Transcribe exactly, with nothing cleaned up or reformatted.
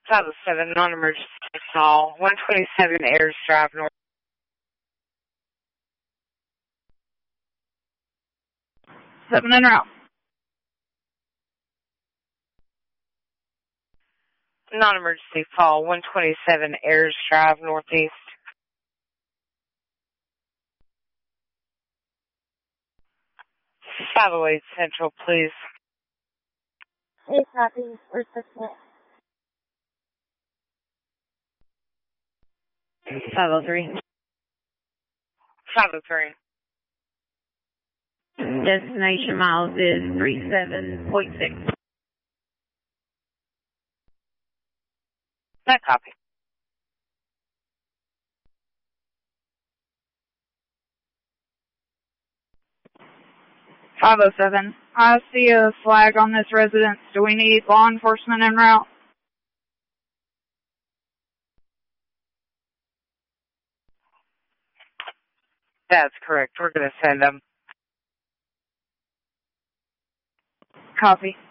five oh seven, non-emergency call, one twenty-seven Ayers Drive North. seven en route. Non-emergency call, one twenty-seven Ayers Drive Northeast. five oh eight Central, please. Hey, copy. Where's the snap? five oh three. five oh three. Destination miles is three seven point six. That copy. five oh seven. I see a flag on this residence. Do we need law enforcement en route? That's correct. We're going to send them. Copy.